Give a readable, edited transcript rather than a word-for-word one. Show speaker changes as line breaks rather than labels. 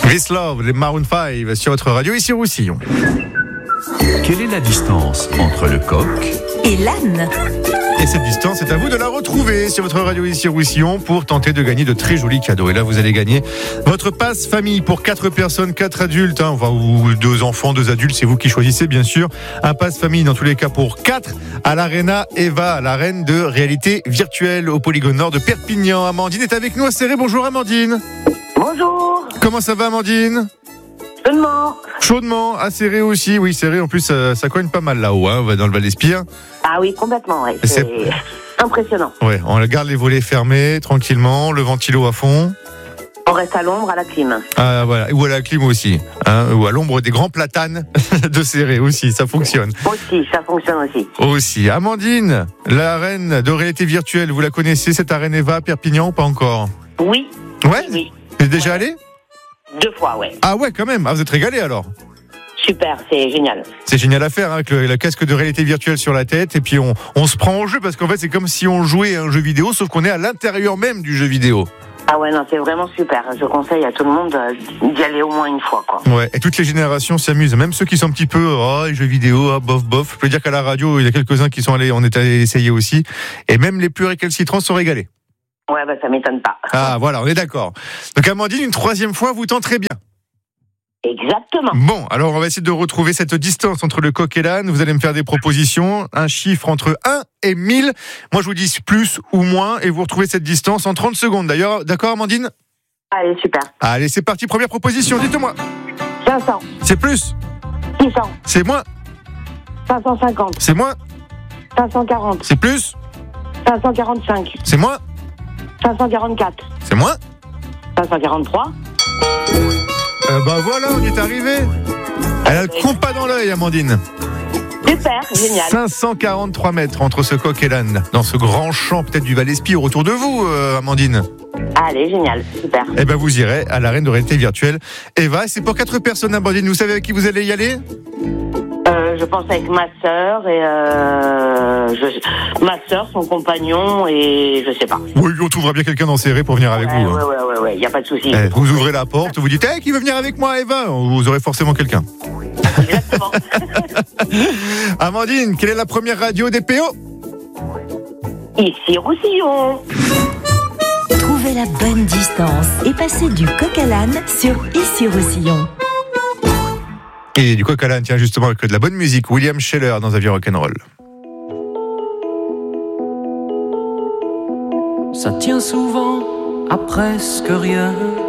This Love, les Maroon 5 sur votre radio ici Roussillon.
Quelle est la distance entre le coq
et l'âne?
Et cette distance, c'est à vous de la retrouver sur votre radio ici Roussillon pour tenter de gagner de très jolis cadeaux. Et là, vous allez gagner votre passe famille pour 4 personnes, 4 adultes, ou 2 enfants, 2 adultes, c'est vous qui choisissez bien sûr. Un passe famille dans tous les cas pour 4 à l'Arena Eva, l'arène de réalité virtuelle au Polygone Nord de Perpignan. Amandine est avec nous à Serré. Bonjour Amandine.
Bonjour.
Comment ça va Amandine? Chaudement, à Serré aussi. Oui, Serré en plus ça cogne pas mal là-haut, dans le Val d'Espire.
Ah oui, complètement, ouais. C'est impressionnant.
Ouais, on garde les volets fermés tranquillement, le ventilo à fond.
On reste à l'ombre, à la clim.
Ah voilà, ou à la clim aussi, ou à l'ombre des grands platanes de Serré aussi, ça fonctionne.
Aussi, ça fonctionne aussi.
Aussi. Amandine, l'arène de réalité virtuelle, vous la connaissez cette arène Eva à Perpignan ou pas encore?
Oui.
Ouais.
Oui.
Vous êtes déjà allé?
2 fois, ouais.
Ah ouais, quand même. Ah, vous êtes régalé alors?
Super, c'est génial.
C'est génial à faire, avec le casque de réalité virtuelle sur la tête, et puis on se prend au jeu, parce qu'en fait c'est comme si on jouait à un jeu vidéo, sauf qu'on est à l'intérieur même du jeu vidéo.
Ah ouais, non, c'est vraiment super. Je conseille à tout le monde d'y aller au moins une fois, quoi.
Ouais, et toutes les générations s'amusent, même ceux qui sont un petit peu les jeux vidéo, bof. Je peux dire qu'à la radio, il y a quelques-uns qui sont allés, on est allé essayer aussi, et même les plus récalcitrants sont régalés.
Ouais, ça m'étonne pas.
Ah voilà, on est d'accord. Donc Amandine, une 3e fois, vous tenterez bien.
Exactement.
Bon, alors on va essayer de retrouver cette distance entre le coq et l'âne. Vous allez me faire des propositions, un chiffre entre 1 et 1000. Moi, je vous dis plus ou moins, et vous retrouvez cette distance en 30 secondes. D'ailleurs, d'accord, Amandine?
Allez, super.
Allez, c'est parti. Première proposition, dites-moi.
500.
C'est plus.
600.
C'est moins.
550.
C'est moins.
540.
C'est plus.
545.
C'est moins.
544.
C'est moins.
543.
Voilà, on y est arrivé. Elle a le compas dans l'œil, Amandine.
Super, génial.
543 mètres entre ce coq et l'âne, dans ce grand champ peut-être du Val d'Espire autour de vous, Amandine.
Allez, génial, super.
Eh ben vous irez à l'arène de réalité virtuelle Eva, c'est pour 4 personnes, Amandine. Vous savez avec qui vous allez y aller?
Je pense avec ma sœur et ma sœur, son compagnon et je sais pas.
Oui, on trouvera bien quelqu'un dans Serré pour venir avec vous.
Ouais, y a pas de souci.
Vous ouvrez la porte, vous dites qui veut venir avec moi, Eva? Vous aurez forcément quelqu'un.
Exactement.
Amandine, quelle est la première radio des PO?
Ici Roussillon.
Trouvez la bonne distance et passez du coq à l'âne sur Ici Roussillon.
Et du coq à l'âne, tiens, justement, avec de la bonne musique, William Scheller dans un vieux rock'n'roll.
Ça tient souvent à presque rien.